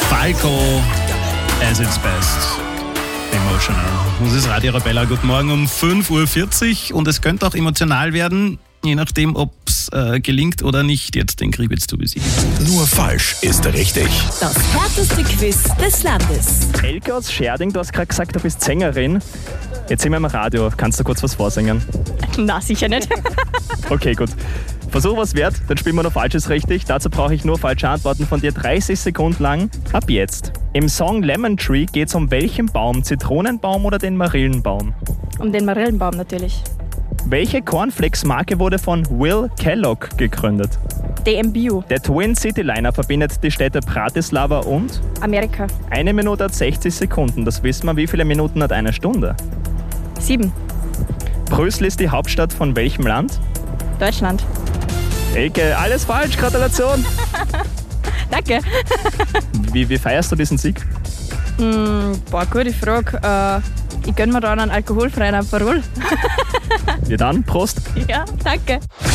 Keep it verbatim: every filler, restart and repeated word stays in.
Falco as its best. Emotional. Das ist Radio Arabella. Guten Morgen um fünf Uhr vierzig und es könnte auch emotional werden, je nachdem, ob es äh, gelingt oder nicht, jetzt den Krieg zu besiegen. Nur falsch ist richtig. Das härteste Quiz des Landes. Elke aus Scherding, du hast gerade gesagt, du bist Sängerin. Jetzt sind wir im Radio. Kannst du kurz was vorsingen? Na, sicher nicht. Okay, gut. Versuch was wert, dann spielen wir noch Falsches richtig. Dazu brauche ich nur falsche Antworten von dir, dreißig Sekunden lang. Ab jetzt. Im Song Lemon Tree geht es um welchen Baum? Zitronenbaum oder den Marillenbaum? Um den Marillenbaum natürlich. Welche Cornflakes-Marke wurde von Will Kellogg gegründet? D M Bio. Der Twin City Liner verbindet die Städte Bratislava und? Amerika. Eine Minute hat sechzig Sekunden. Das wissen wir. Wie viele Minuten hat eine Stunde? Sieben. Brüssel ist die Hauptstadt von welchem Land? Deutschland. Elke, alles falsch. Gratulation. Danke. Wie, wie feierst du diesen Sieg? Mm, boah, gute Frage. Äh, ich gönn mir dann einen alkoholfreien Aperol. Ja dann, Prost. Ja, danke.